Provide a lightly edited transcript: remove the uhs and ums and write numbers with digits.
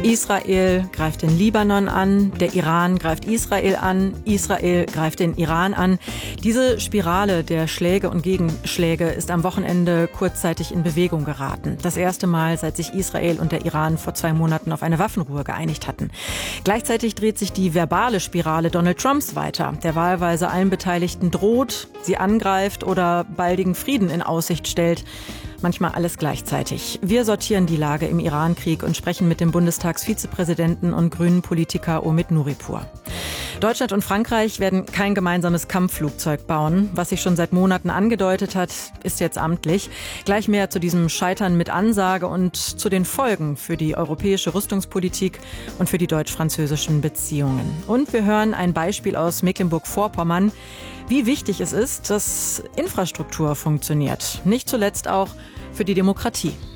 Israel greift den Libanon an, der Iran greift Israel an, Israel greift den Iran an. Diese Spirale der Schläge und Gegenschläge ist am Wochenende kurzzeitig in Bewegung geraten. Das erste Mal, seit sich Israel und der Iran vor 2 Monaten auf eine Waffenruhe geeinigt hatten. Gleichzeitig dreht sich die verbale Spirale Donald Trumps weiter, der wahlweise allen Beteiligten droht, sie angreift oder baldigen Frieden in Aussicht stellt. Manchmal alles gleichzeitig. Wir sortieren die Lage im Irankrieg und sprechen mit dem Bundestagsvizepräsidenten und grünen Politiker Omid Nuripur. Deutschland und Frankreich werden kein gemeinsames Kampfflugzeug bauen. Was sich schon seit Monaten angedeutet hat, ist jetzt amtlich. Gleich mehr zu diesem Scheitern mit Ansage und zu den Folgen für die europäische Rüstungspolitik und für die deutsch-französischen Beziehungen. Und wir hören ein Beispiel aus Mecklenburg-Vorpommern, wie wichtig es ist, dass Infrastruktur funktioniert. Nicht zuletzt auch für die Demokratie.